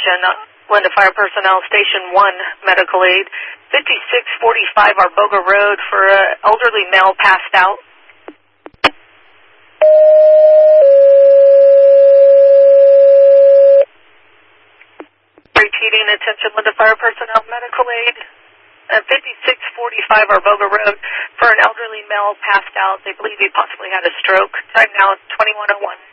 attention, Linda Fire Personnel, Station 1, medical aid, 5645 Arboga Road for an elderly male passed out. Repeating, attention, Linda Fire Personnel, medical aid, 5645 Arboga Road for an elderly male passed out. They believe he possibly had a stroke. Time now is 21:01.